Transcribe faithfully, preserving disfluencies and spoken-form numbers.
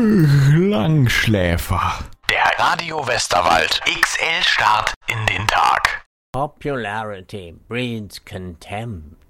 Langschläfer. Der Radio Westerwald X L Start in den Tag. Popularity breeds contempt.